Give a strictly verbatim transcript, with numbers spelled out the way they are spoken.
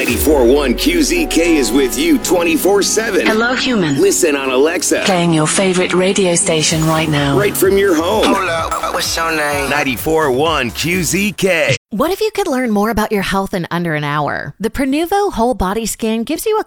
ninety-four point one Q Z K is with you twenty-four seven. Hello, human. Listen on Alexa. Playing your favorite radio station right now. Right from your home. Hold up, what's your name? ninety-four point one Q Z K. What if you could learn more about your health in under an hour? The Prenuvo Whole Body Scan gives you a